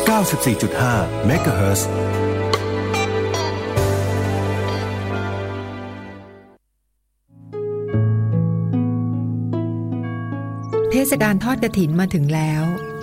94.5 เมกะเฮิรตซ์เทศกาลทอดกฐินมาถึงแล้ว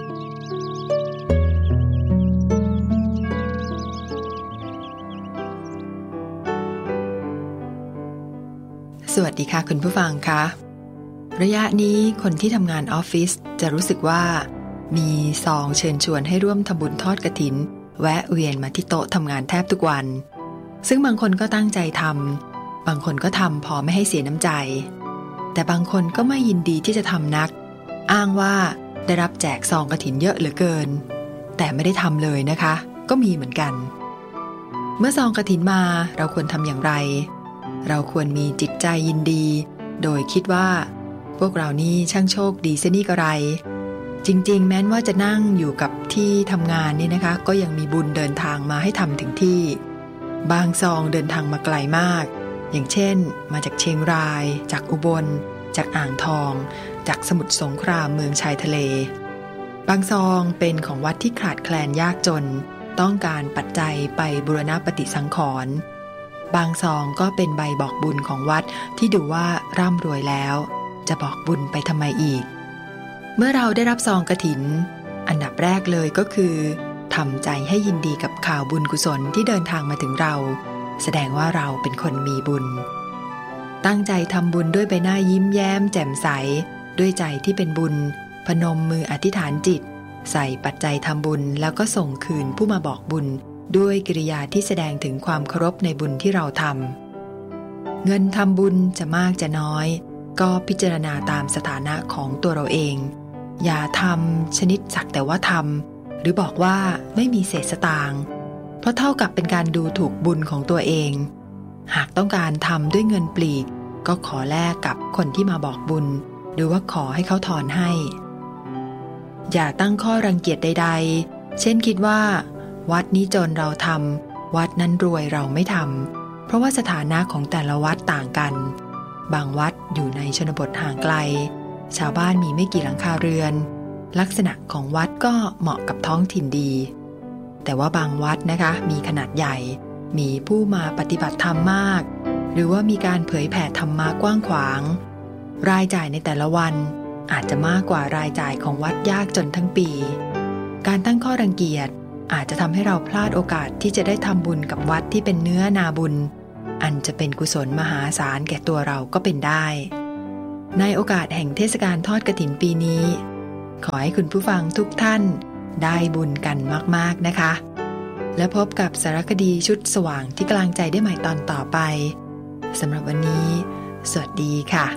สวัสดีค่ะคุณผู้ฟังคะระยะนี้คนที่ทำงานออฟฟิศจะรู้สึกว่ามีซองเชิญชวนให้ร่วมทำบุญทอดกฐินแวะเวียนมาที่โต๊ะทำงานแทบทุกวันซึ่งบางคนก็ตั้งใจทำบางคนก็ทำพอไม่ให้เสียน้ำใจแต่บางคนก็ไม่ยินดีที่จะทำนักอ้างว่าได้รับแจกซองกฐินเยอะเหลือเกินแต่ไม่ได้ทำเลยนะคะก็มีเหมือนกันเมื่อซองกฐินมาเราควรทำอย่างไรเราควรมีจิตใจยินดีโดยคิดว่าพวกเรานี่ช่างโชคดีเสียนี่กระไรจริงๆแม้ว่าจะนั่งอยู่กับที่ทำงานนี่นะคะก็ยังมีบุญเดินทางมาให้ทำถึงที่บางซองเดินทางมาไกลมากอย่างเช่นมาจากเชียงรายจากอุบลจากอ่างทองจากสมุทรสงครามเมืองชายทะเลบางซองเป็นของวัดที่ขาดแคลนยากจนต้องการปัจจัยไปบูรณปฏิสังขรณ์บางซองก็เป็นใบบอกบุญของวัดที่ดูว่าร่ำรวยแล้วจะบอกบุญไปทำไมอีกเมื่อเราได้รับซองกฐินอันดับแรกเลยก็คือทำใจให้ยินดีกับข่าวบุญกุศลที่เดินทางมาถึงเราแสดงว่าเราเป็นคนมีบุญตั้งใจทำบุญด้วยใบหน้ายิ้มแย้มแจ่มใสด้วยใจที่เป็นบุญพนมมืออธิษฐานจิตใส่ปัจจัยทำบุญแล้วก็ส่งคืนผู้มาบอกบุญด้วยกิริยาที่แสดงถึงความเคารพในบุญที่เราทำเงินทำบุญจะมากจะน้อยก็พิจารณาตามสถานะของตัวเราเองอย่าทำชนิดสักแต่ว่าทำหรือบอกว่าไม่มีเศษสตางค์เพราะเท่ากับเป็นการดูถูกบุญของตัวเองหากต้องการทำด้วยเงินปลีกก็ขอแลกกับคนที่มาบอกบุญหรือว่าขอให้เขาถอนให้อย่าตั้งข้อรังเกียจใดๆเช่นคิดว่าวัดนี้จนเราทำวัดนั้นรวยเราไม่ทำเพราะว่าสถานะของแต่ละวัดต่างกันบางวัดอยู่ในชนบทห่างไกลชาวบ้านมีไม่กี่หลังคาเรือนลักษณะของวัดก็เหมาะกับท้องถิ่นดีแต่ว่าบางวัดนะคะมีขนาดใหญ่มีผู้มาปฏิบัติธรรมมากหรือว่ามีการเผยแผ่ธรรมะกว้างขวางรายจ่ายในแต่ละวันอาจจะมากกว่ารายจ่ายของวัดยากจนทั้งปีการตั้งข้อรังเกียจอาจจะทำให้เราพลาดโอกาสที่จะได้ทำบุญกับวัดที่เป็นเนื้อนาบุญอันจะเป็นกุศลมหาศาลแก่ตัวเราก็เป็นได้ในโอกาสแห่งเทศกาลทอดกฐินปีนี้ขอให้คุณผู้ฟังทุกท่านได้บุญกันมากๆนะคะและพบกับสารคดีชุดสว่างที่กลางใจได้ใหม่ตอนต่อไปสำหรับวันนี้สวัสดีค่ะ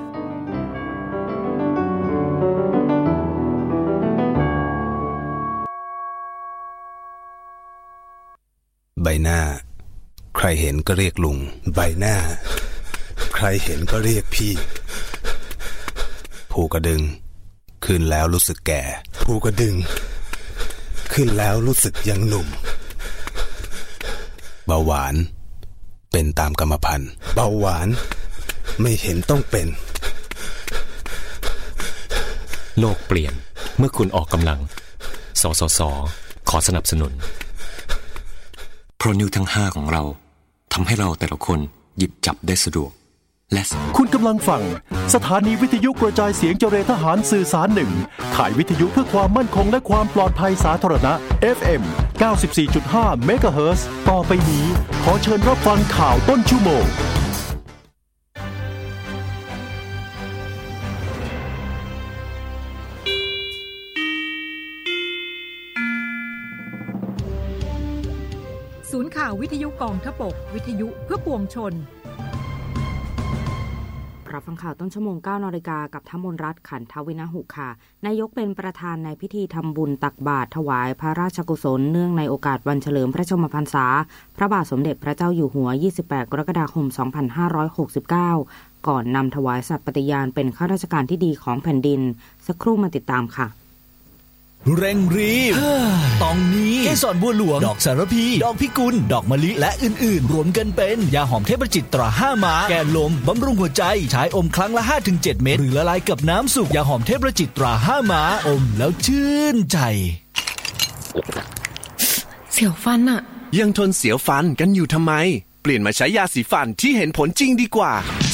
ใบหน้าใครเห็นก็เรียกลุงใบหน้าใครเห็นก็เรียกพี่ภูกระดึงขึ้นแล้วรู้สึกแก่ภูกระดึงขึ้นแล้วรู้สึกยังหนุ่มเบาหวานเป็นตามกรรมพันธุ์เบาหวานไม่เห็นต้องเป็นโลกเปลี่ยนเมื่อคุณออกกำลังสสส.ขอสนับสนุนเพราะนิ้วทั้ง5ของเราทำให้เราแต่ละคนหยิบจับได้สะดวกและคุณกำลังฟังสถานีวิทยุกระจายเสียงเจริญทหารสื่อสาร1ขายวิทยุเพื่อความมั่นคงและความปลอดภัยสาธารณะ FM 94.5 เมกะเฮิรตซ์ต่อไปนี้ขอเชิญรับฟังข่าวต้นชั่วโมงศูนย์ข่าววิทยุกองทพบกวิทยุเพื่อปวงชนรับฟังข่าวต้นชั่วโมง 9 นาฬิกากับธมนรัตน์ขันทวินหุค่ะนายกเป็นประธานในพิธีทำบุญตักบาตรถวายพระราชกุศลเนื่องในโอกาสวันเฉลิมพระชนมพรรษาพระบาทสมเด็จพระเจ้าอยู่หัว28 กรกฎาคม 2569ก่อนนำถวายสัตย์ปฏิญาณเป็นข้าราชการที่ดีของแผ่นดินสักครู่มาติดตามค่ะเร่งรีบตองนี้เกสรบัวหลวงดอกสารพีดอกพิกุลดอกมะลิและอื่นๆรวมกันเป็นยาหอมเทพจิตตรา5ม้าแก้ลมบำรุงหัวใจใช้อมครั้งละ 5-7 เม็ดหรือละลายกับน้ำสุกยาหอมเทพจิตตรา5ม้าอมแล้วชื่นใจสียวฟันอะยังทนเสียวฟันกันอยู่ทำไมเปลี่ยนมาใช้ยาสีฟันที่เห็นผลจริงดีกว่า